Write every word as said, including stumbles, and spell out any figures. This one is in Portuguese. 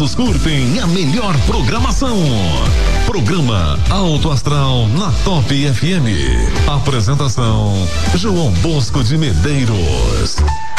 todos curtem a melhor programação. Programa Alto Astral na Top F M. Apresentação João Bosco de Medeiros.